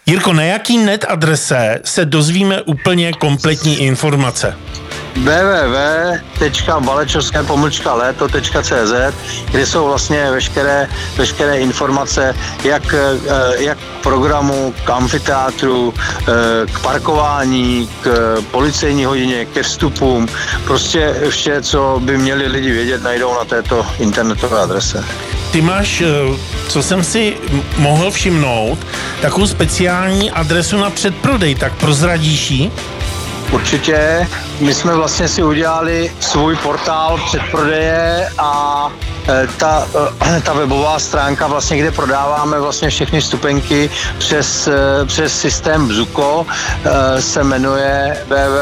Jirko, na jaký net adrese se dozvíme úplně kompletní informace? www.valečovské-léto.cz, kde jsou vlastně veškeré informace, jak k programu, k amfiteátru, k parkování, k policejní hodině, ke vstupům. Prostě vše, co by měli lidi vědět, najdou na této internetové adrese. Ty máš, co jsem si mohl všimnout, takovou speciální adresu na předprodej, tak prozradíš ji? Určitě. My jsme vlastně si udělali svůj portál předprodeje a ta webová stránka, vlastně, kde prodáváme vlastně všechny vstupenky přes systém Bzuko, se jmenuje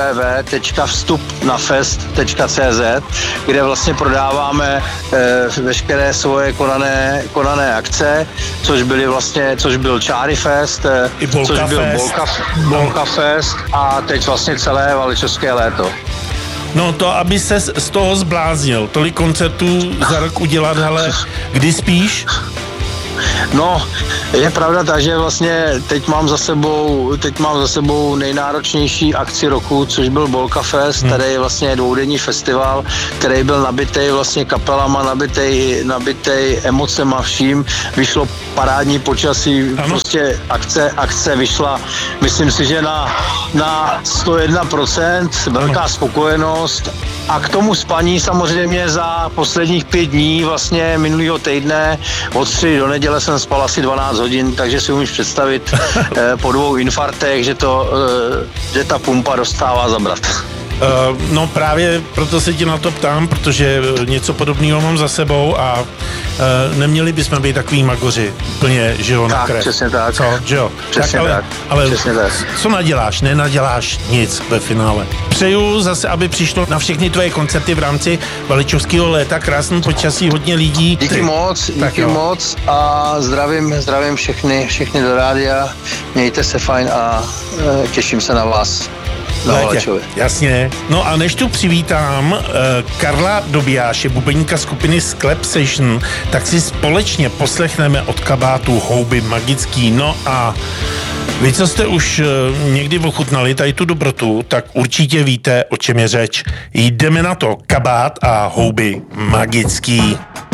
www.vstupnafest.cz, kde vlastně prodáváme veškeré svoje konané akce, což byl Čáry Fest, což byl Bolka Fest a teď vlastně celé Valečovské léto. No to, aby se z toho zbláznil, tolik koncertů za rok udělat, hele, kdy spíš? No, je pravda ta, že vlastně teď mám za sebou nejnáročnější akci roku, což byl Bolka Fest, který je vlastně dvoudenní festival, který byl nabitej vlastně kapelama, nabitej emocema vším. Vyšlo parádní počasí, prostě akce vyšla, myslím si, že na 101%, velká spokojenost. A k tomu spaní samozřejmě za posledních 5 dní, vlastně minulýho týdne, od 3 do neděle jsem spal asi 12 hodin, takže si umíš představit po 2 infarktech, že ta pumpa dostává zabrat. No právě proto se tě na to ptám, protože něco podobného mám za sebou a neměli bychom být takový magoři, úplně, že jo, na krev. Přesně tak. Co, že jo? Přesně tak. Ale přesně tak. Co naděláš? Nenaděláš nic ve finále. Přeju zase, aby přišlo na všechny tvoje koncerty v rámci Valečovského léta, krásný počasí, hodně lidí. Díky moc a zdravím všechny do rádia, mějte se fajn a těším se na vás. Jasně. No a než tu přivítám Karla Dobijáše, bubeníka skupiny Sklep Session, tak si společně poslechneme od Kabátu Houby magický. No a vy, co jste už někdy ochutnali tady tu dobrotu, tak určitě víte, o čem je řeč. Jdeme na to. Kabát a Houby magický.